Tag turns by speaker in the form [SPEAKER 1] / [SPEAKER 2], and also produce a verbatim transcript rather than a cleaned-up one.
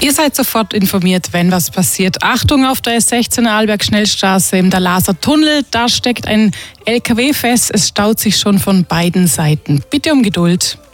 [SPEAKER 1] Ihr seid sofort informiert, wenn was passiert. Achtung auf der S sechzehn Arlberg-Schnellstraße im Dalaser Tunnel. Da steckt ein L K W fest. Es staut sich schon von beiden Seiten. Bitte um Geduld.